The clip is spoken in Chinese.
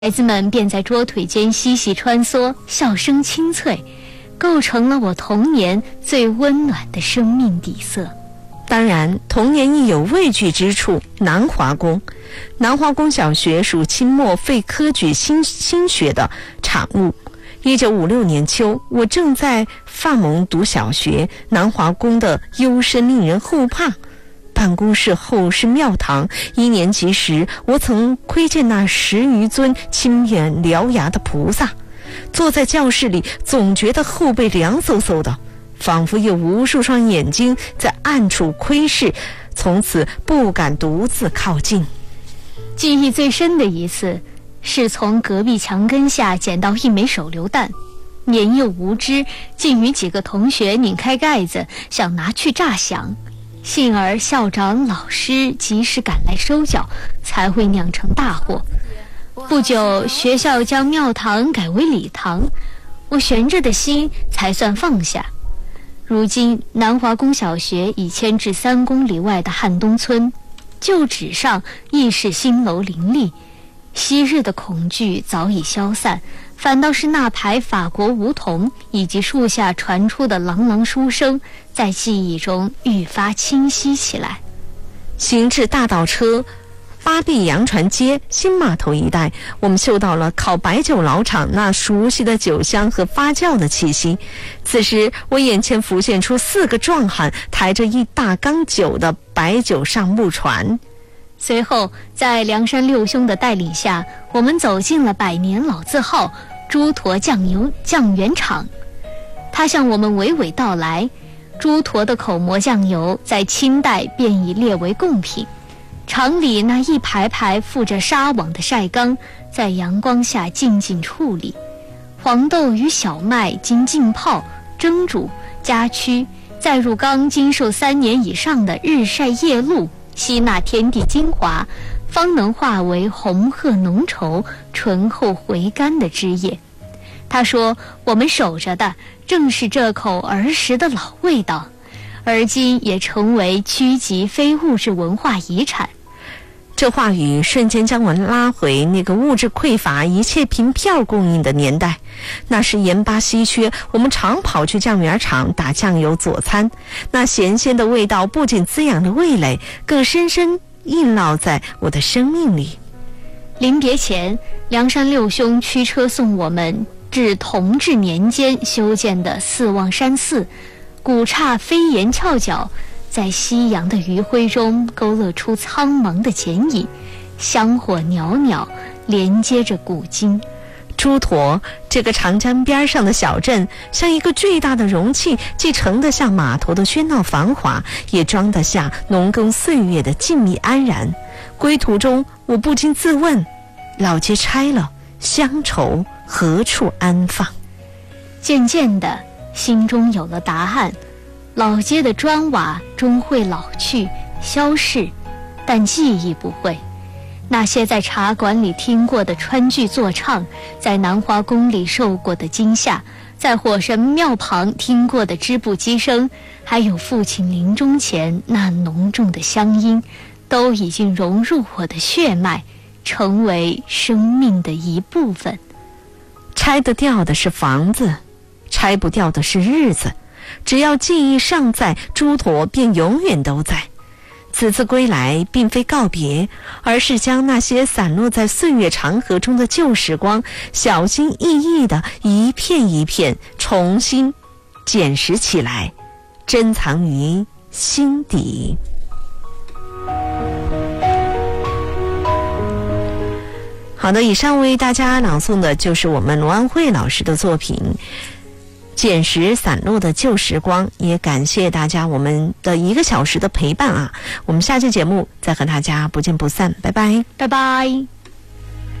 孩子们便在桌腿间嬉戏穿梭，笑声清脆，构成了我童年最温暖的生命底色。 当然，童年亦有畏惧之处。南华宫小学属清末废科举新学的产物。1956年秋，我正在范蒙读小学，南华宫的幽深令人后怕。办公室后是庙堂，1年级时，我曾窥见那10余尊清远獠牙的菩萨。坐在教室里，总觉得后背凉飕飕的，仿佛有无数双眼睛在暗处窥视，从此不敢独自靠近。 记忆最深的一次，是从隔壁墙根下捡到一枚手榴弹，年幼无知，竟与几个同学拧开盖子，想拿去炸响。幸而校长、老师及时赶来收缴，才会酿成大祸。不久，学校将庙堂改为礼堂，我悬着的心才算放下。如今，南华宫小学已迁至3公里外的汉东村，旧址上亦是新楼林立，昔日的恐惧早已消散，反倒是那排法国梧桐以及树下传出的朗朗书声，在记忆中愈发清晰起来。 行至大道车八臂洋船街新码头一带，我们嗅到了烤白酒老厂那熟悉的酒香和发酵的气息。此时我眼前浮现出4个壮汉抬着一大缸酒的白酒上木船。 随后在梁山六兄的带领下，我们走进了100年老字号猪驼酱园厂。他向我们娓娓道来，猪驼的口蘑酱油在清代便已列为贡品。厂里那一排排附着纱网的晒缸，在阳光下静静处理。黄豆与小麦经浸泡、蒸煮、加曲，再入缸经受3年以上的日晒夜露，吸纳天地精华，方能化为红褐浓稠、醇厚回甘的汁液。他说，我们守着的正是这口儿时的老味道，而今也成为区级非物质文化遗产。 这话语瞬间将我拉回那个物质匮乏、一切凭票供应的年代。那时盐巴稀缺，我们常跑去酱园厂打酱油佐餐。那咸鲜的味道不仅滋养了味蕾，更深深印烙在我的生命里。 临别前，梁山六兄驱车送我们至同治年间修建的四望山寺，古刹飞檐翘角，在夕阳的余晖中勾勒出苍茫的剪影，香火袅袅，连接着古今。 猪驼这个长江边上的小镇，像一个巨大的容器，既盛得下码头的喧闹繁华，也装得下农耕岁月的静谧安然。归途中，我不禁自问，老街拆了，乡愁何处安放？ 渐渐的，心中有了答案。老街的砖瓦终会老去消逝，但记忆不会。那些在茶馆里听过的川剧作唱，在南华宫里受过的惊吓，在火神庙旁听过的织布机声，还有父亲临终前那浓重的乡音，都已经融入我的血脉，成为生命的一部分。 拆得掉的是房子，拆不掉的是日子。只要记忆尚在，猪驼便永远都在。此次归来并非告别，而是将那些散落在岁月长河中的旧时光，小心翼翼地一片一片重新捡拾起来，珍藏于心底。好的，以上为大家朗诵的就是我们罗安慧老师的作品捡拾散落的旧时光，也感谢大家我们的1个小时的陪伴啊！我们下期节目再和大家不见不散，拜拜， 拜拜。